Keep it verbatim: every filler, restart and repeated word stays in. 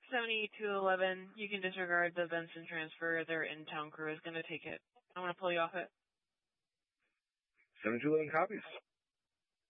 seventy-two eleven, you can disregard the Benson transfer. Their in-town crew is going to take it. I want to pull you off it. seventy-two eleven copies.